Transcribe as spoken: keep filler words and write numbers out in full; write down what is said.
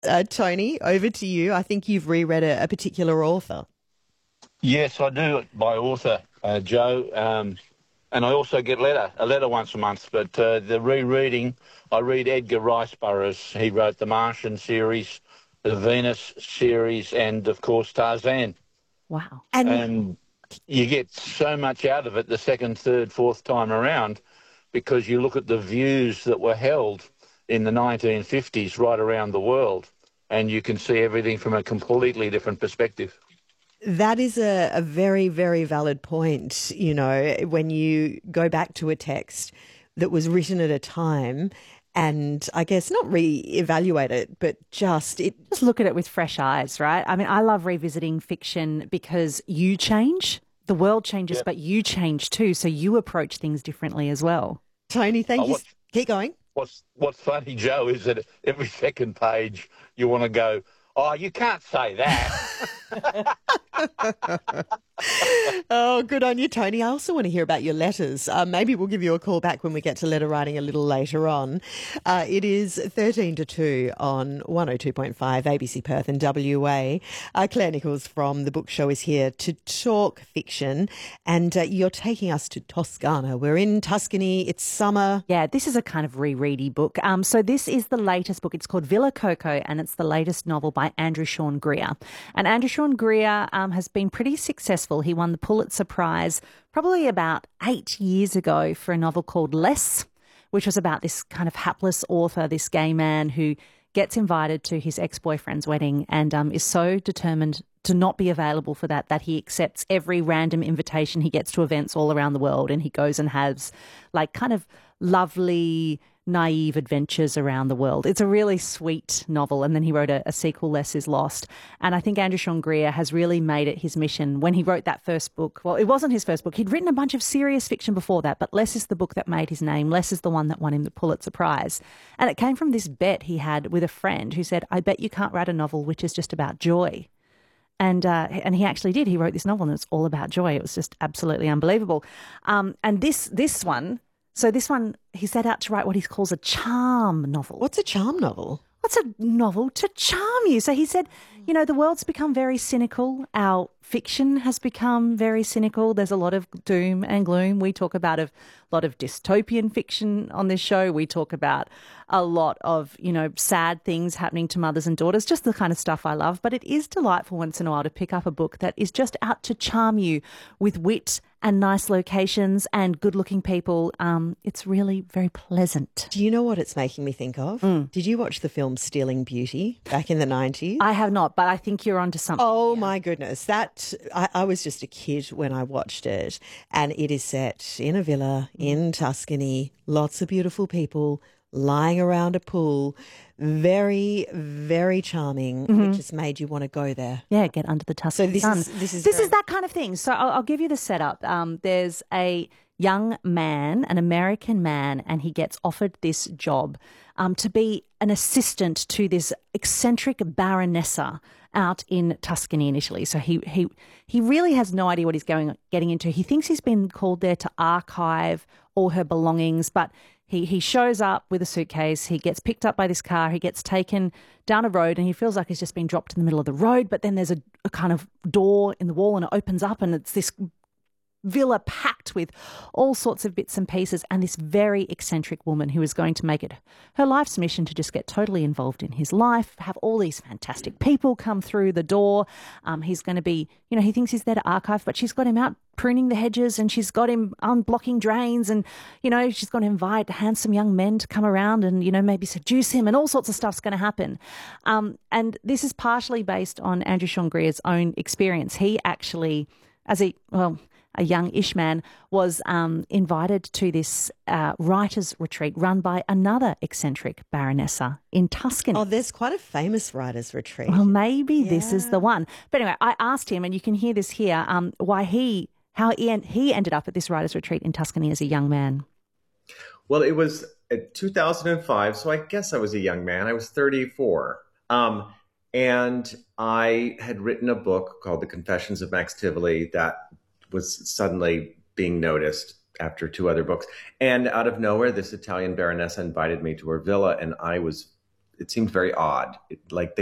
Uh, Tony, over to you. I think you've reread a, a particular author. Yes, I do by author, uh, Joe. Um, and I also get letter, a letter once a month. But uh, the rereading, I read Edgar Rice Burroughs. He wrote the Martian series, the Venus series, and of course Tarzan. Wow. And And you get so much out of it the second, third, fourth time around because you look at the views that were held in the nineteen fifties right around the world, and you can see everything from a completely different perspective. that is a, a very, very valid point. You know, when you go back to a text that was written at a time and I guess not re-evaluate it, but just it. Just look at it with fresh eyes, right? I mean, I love revisiting fiction because you change, the world changes, Yep. but you change too. So you approach things differently as well. Tony, thank Oh, you. what, Keep going. what's what's funny, Joe, is that every second page you want to go, oh, you can't say that. Oh, good on you, Tony. I also want to hear about your letters. Uh, maybe we'll give you a call back when we get to letter writing a little later on. Uh, it is thirteen to two on one oh two point five A B C Perth and W A. Uh, Claire Nichols from The Book Show is here to talk fiction, and uh, you're taking us to Toscana. We're in Tuscany. It's summer. Yeah, this is a kind of reready book. Um, so this is the latest book. It's called Villa Coco, and it's the latest novel by Andrew Sean Greer. And Andrew Sean Greer um, has been pretty successful. He won the Pulitzer Prize probably about eight years ago for a novel called Less, which was about this kind of hapless author, this gay man who gets invited to his ex-boyfriend's wedding and um, is so determined to not be available for that, that he accepts every random invitation he gets to events all around the world, and he goes and has like kind of lovely, naive adventures around the world. It's a really sweet novel. And then he wrote a, a sequel, Less is Lost. And I think Andrew Sean Greer has really made it his mission when he wrote that first book. Well, it wasn't his first book. He'd written a bunch of serious fiction before that, but Less is the book that made his name. Less is the one that won him the Pulitzer Prize. And it came from this bet he had with a friend who said, I bet you can't write a novel which is just about joy. And uh, and he actually did. He wrote this novel and it's all about joy. It was just absolutely unbelievable. Um, and this this one, so this one, he set out to write what he calls a charm novel. What's a charm novel? What's a novel to charm you? So he said, you know, the world's become very cynical. Our fiction has become very cynical. There's a lot of doom and gloom. We talk about a lot of dystopian fiction on this show. We talk about a lot of, you know, sad things happening to mothers and daughters, just the kind of stuff I love. But it is delightful once in a while to pick up a book that is just out to charm you with wit and nice locations and good-looking people. Um, it's really very pleasant. Do you know what it's making me think of? Mm. Did you watch the film Stealing Beauty back in the nineties? I have not, but I think you're onto something. Oh, here. my goodness. That I, I was just a kid when I watched it, and it is set in a villa in Tuscany, lots of beautiful people lying around a pool. Very, very charming. Mm-hmm. It just made you want to go there. Yeah, get under the Tuscan So this sun. is this is This very- is that kind of thing. So I'll, I'll give you the setup. Um, there's a young man, an American man, and he gets offered this job um, to be an assistant to this eccentric baronessa out in Tuscany initially. So he he he really has no idea what he's going getting into. He thinks he's been called there to archive all her belongings, but he he shows up with a suitcase. He gets picked up by this car. He gets taken down a road, and he feels like he's just been dropped in the middle of the road. But then there's a, a kind of door in the wall, and it opens up, and it's this villa packed with all sorts of bits and pieces, and this very eccentric woman who is going to make it her life's mission to just get totally involved in his life, have all these fantastic people come through the door. Um, he's going to be, you know, he thinks he's there to archive, but she's got him out pruning the hedges, and she's got him unblocking drains, and, you know, she's going to invite handsome young men to come around and, you know, maybe seduce him, and all sorts of stuff's going to happen. Um, and this is partially based on Andrew Sean Greer's own experience. He actually, as a, well, a young-ish man, was um, invited to this uh, writers' retreat run by another eccentric baronessa in Tuscany. Oh, there's quite a famous writers' retreat. Well, maybe this is Yeah. the one. But anyway, I asked him, and you can hear this here, um, why he, how he, en- he ended up at this writers' retreat in Tuscany as a young man. Well, it was in two thousand five, so I guess I was a young man. I was thirty-four. Um, and I had written a book called The Confessions of Max Tivoli that was suddenly being noticed after two other books. And out of nowhere, this Italian baronessa invited me to her villa, and I was it seemed very odd. It, like they